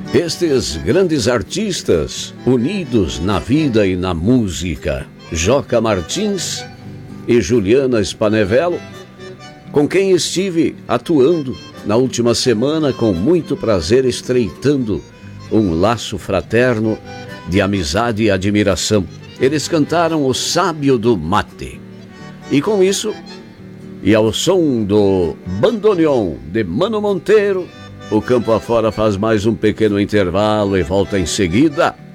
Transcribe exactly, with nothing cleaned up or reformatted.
Estes grandes artistas unidos na vida e na música, Joca Martins e Juliana Spanevello, com quem estive atuando na última semana com muito prazer, estreitando um laço fraterno de amizade e admiração. Eles cantaram O Sábio do Mate. E com isso, e ao som do bandoneon de Mano Monteiro, o Campo Afora faz mais um pequeno intervalo e volta em seguida.